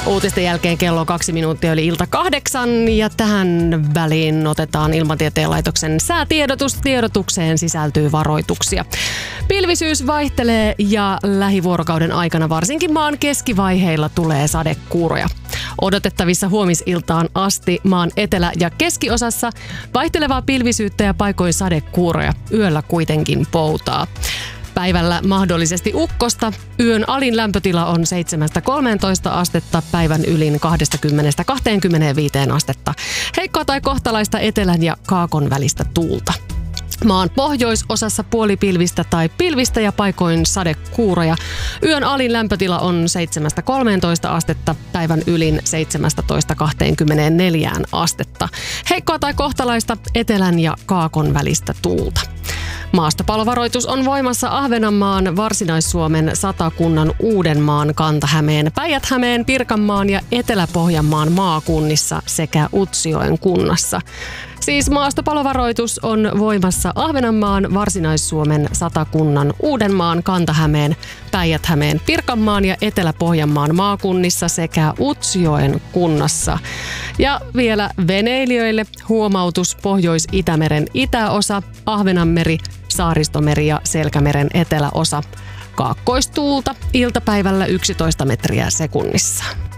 Uutisten jälkeen kello 2 minuuttia yli ilta 8 ja tähän väliin otetaan Ilmatieteen laitoksen säätiedotus. Tiedotukseen sisältyy varoituksia. Pilvisyys vaihtelee ja lähivuorokauden aikana varsinkin maan keskivaiheilla tulee sadekuuroja. Odotettavissa huomisiltaan asti maan etelä- ja keskiosassa vaihtelevaa pilvisyyttä ja paikoin sadekuuroja. Yöllä kuitenkin poutaa. Päivällä mahdollisesti ukkosta. Yön alin lämpötila on 7-13 astetta, päivän ylin 20-25 astetta. Heikkoa tai kohtalaista etelän ja kaakon välistä tuulta. Maan pohjoisosassa puolipilvistä tai pilvistä ja paikoin sadekuuroja. Yön alin lämpötila on 7-13 astetta, päivän ylin 17-24 astetta. Heikkoa tai kohtalaista etelän ja kaakon välistä tuulta. Maastopalovaroitus on voimassa Ahvenanmaan, Varsinais-Suomen, Satakunnan, Uudenmaan, Kanta-Hämeen, Päijät-Hämeen, Pirkanmaan ja Etelä-Pohjanmaan maakunnissa sekä Utsjoen kunnassa. Siis maastopalovaroitus on voimassa Ahvenanmaan, Varsinais-Suomen, Satakunnan, Uudenmaan, Kanta-Hämeen, Päijät-Hämeen, Pirkanmaan ja Etelä-Pohjanmaan maakunnissa sekä Utsjoen kunnassa. Ja vielä veneilijöille huomautus: Pohjois-Itämeren itäosa, Ahvenanmeri, Saaristomeri ja Selkämeren eteläosa. Kaakkoistuulta iltapäivällä 11 metriä sekunnissa.